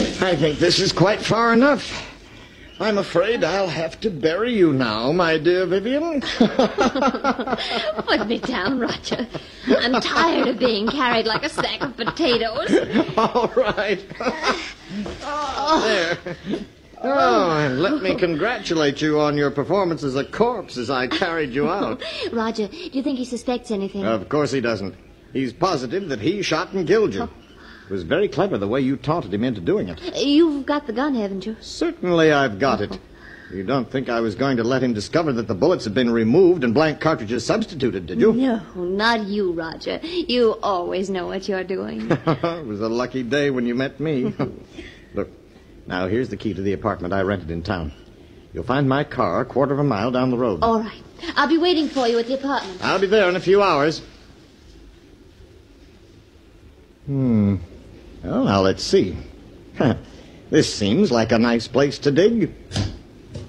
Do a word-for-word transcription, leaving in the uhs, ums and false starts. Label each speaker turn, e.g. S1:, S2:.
S1: I think this is quite far enough. I'm afraid I'll have to bury you now, my dear Vivian.
S2: Put me down, Roger. I'm tired of being carried like a sack of potatoes.
S1: All right. Oh, there. Oh, and let me congratulate you on your performance as a corpse as I carried you out.
S2: Roger, do you think he suspects anything?
S1: Of course he doesn't. He's positive that he shot and killed you. It was very clever the way you taunted him into doing it.
S2: You've got the gun, haven't you?
S1: Certainly I've got it. You don't think I was going to let him discover that the bullets had been removed and blank cartridges substituted, did you?
S2: No, not you, Roger. You always know what you're doing.
S1: It was a lucky day when you met me. Look, now here's the key to the apartment I rented in town. You'll find my car a quarter of a mile down the road.
S2: All right. I'll be waiting for you at the apartment.
S1: I'll be there in a few hours. Hmm. Well, now let's see. This seems like a nice place to dig.